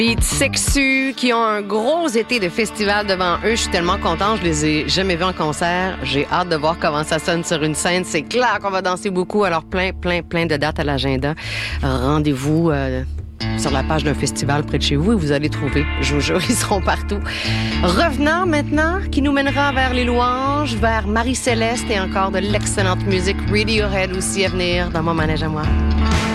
Les Sexus qui ont un gros été de festival devant eux. Je suis tellement contente. Je les ai jamais vus en concert. J'ai hâte de voir comment ça sonne sur une scène. C'est clair qu'on va danser beaucoup. Alors, plein de dates à l'agenda. Rendez-vous sur la page d'un festival près de chez vous et vous allez trouver. Je vous jure, ils seront partout. Revenant maintenant, qui nous mènera vers les louanges, vers Marie-Céleste et encore de l'excellente musique Radiohead aussi à venir dans mon manège à moi.